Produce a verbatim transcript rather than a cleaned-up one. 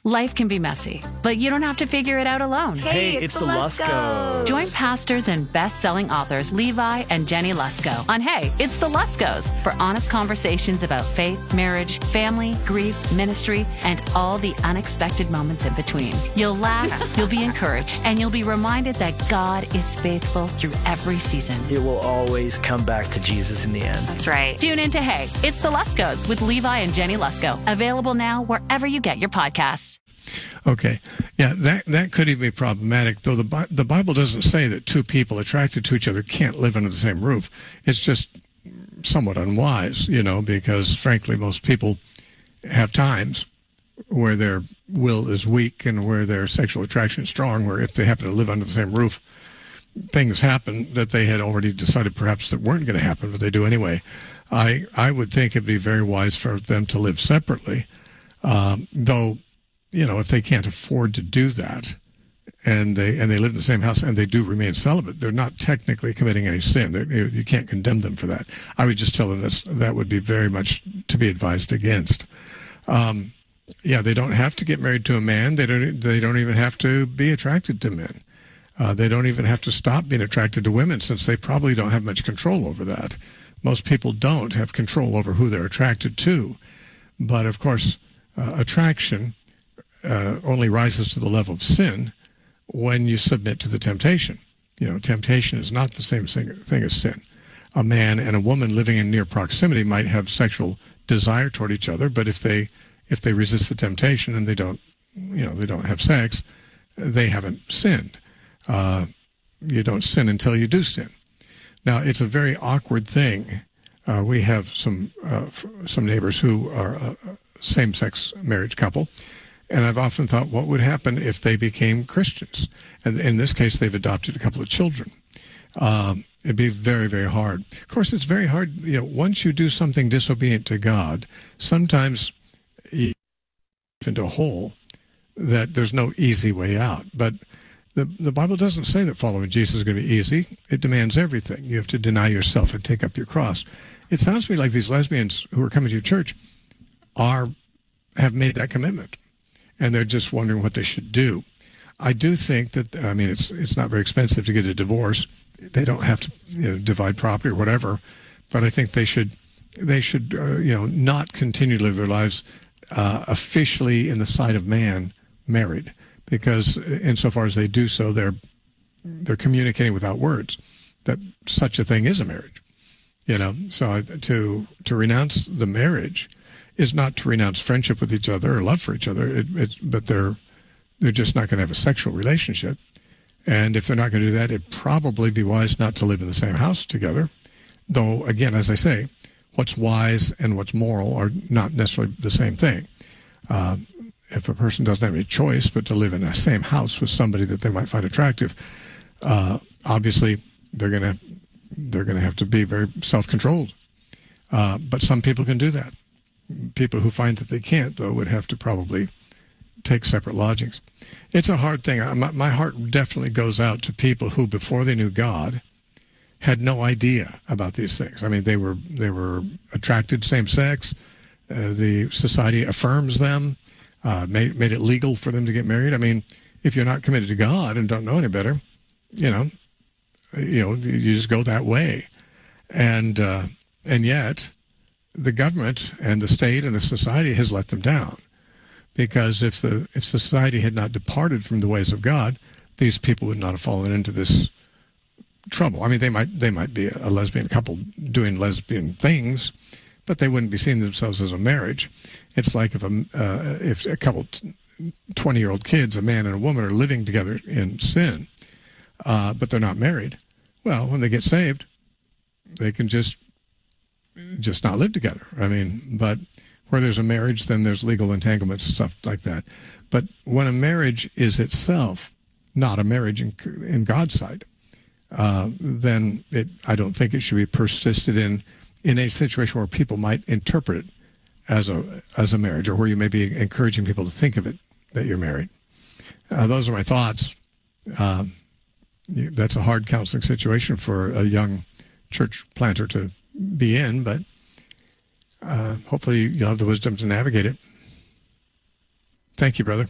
Life can be messy, but you don't have to figure it out alone. Hey, it's, it's the Luskos. Join pastors and best-selling authors Levi and Jenny Lusko on Hey, It's the Luskos for honest conversations about faith, marriage, family, grief, ministry, and all the unexpected moments in between. You'll laugh, you'll be encouraged, and you'll be reminded that God is faithful through every season. It will always come back to Jesus in the end. That's right. Tune in to Hey, It's the Luskos with Levi and Jenny Lusko. Available now wherever you get your podcasts. Okay. Yeah, that that could even be problematic, though the, the Bible doesn't say that two people attracted to each other can't live under the same roof. It's just somewhat unwise, you know, because, frankly, most people have times where their will is weak and where their sexual attraction is strong, where if they happen to live under the same roof, things happen that they had already decided perhaps that weren't going to happen, but they do anyway. I, I would think it'd be very wise for them to live separately, um, though... You know, if they can't afford to do that, and they and they live in the same house and they do remain celibate, they're not technically committing any sin. They're, you can't condemn them for that. I would just tell them this, that would be very much to be advised against. Um, yeah, they don't have to get married to a man. They don't. They don't even have to be attracted to men. Uh, they don't even have to stop being attracted to women, since they probably don't have much control over that. Most people don't have control over who they're attracted to, but of course, uh, attraction. Uh, only rises to the level of sin when you submit to the temptation. You know, temptation is not the same thing, thing as sin. A man and a woman living in near proximity might have sexual desire toward each other, but if they if they resist the temptation and they don't, you know, they don't have sex, they haven't sinned. Uh, you don't sin until you do sin. Now, it's a very awkward thing. Uh, we have some uh, some neighbors who are a same-sex marriage couple. And I've often thought, what would happen if they became Christians? And in this case, they've adopted a couple of children. Um, it'd be very, very hard. Of course, it's very hard. You know, once you do something disobedient to God, sometimes you get into a hole that there's no easy way out. But the, the Bible doesn't say that following Jesus is going to be easy. It demands everything. You have to deny yourself and take up your cross. It sounds to me like these lesbians who are coming to your church are have made that commitment. And they're just wondering what they should do. I do think that, I mean, it's it's not very expensive to get a divorce. They don't have to, you know, divide property or whatever. But I think they should, they should, uh, you know, not continue to live their lives uh, officially in the sight of man married, because insofar as they do so, they're they're communicating without words that such a thing is a marriage. You know, so to to renounce the marriage is not to renounce friendship with each other or love for each other, it, it's, but they're they're just not going to have a sexual relationship. And if they're not going to do that, it'd probably be wise not to live in the same house together. Though, again, as I say, what's wise and what's moral are not necessarily the same thing. Uh, if a person doesn't have any choice but to live in the same house with somebody that they might find attractive, uh, obviously they're going to they're going to have to be very self-controlled. Uh, but some people can do that. People who find that they can't, though, would have to probably take separate lodgings. It's a hard thing. My, my heart definitely goes out to people who, before they knew God, had no idea about these things. I mean, they were they were attracted same sex. Uh, the society affirms them, uh, made made it legal for them to get married. I mean, if you're not committed to God and don't know any better, you know, you know, you just go that way, and uh, and yet. The government and the state and the society has let them down, because if the if society had not departed from the ways of God, these people would not have fallen into this trouble. I mean, they might they might be a lesbian couple doing lesbian things, but they wouldn't be seeing themselves as a marriage. It's like if a uh, if a couple twenty-year-old kids, a man and a woman, are living together in sin, uh, but they're not married. Well, when they get saved, they can just just not live together. I mean, but where there's a marriage, then there's legal entanglements and stuff like that. But when a marriage is itself not a marriage in, in God's sight, uh, then it, I don't think it should be persisted in in a situation where people might interpret it as a as a marriage, or where you may be encouraging people to think of it that you're married. Uh, those are my thoughts. Um, that's a hard counseling situation for a young church planter to be in, but uh, hopefully you'll have the wisdom to navigate it. Thank you, brother.